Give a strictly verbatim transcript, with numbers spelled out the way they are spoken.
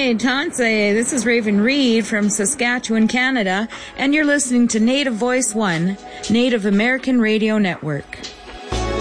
Hey, Tanse, this is Raven Reed from Saskatchewan, Canada, and you're listening to Native Voice One, Native American Radio Network.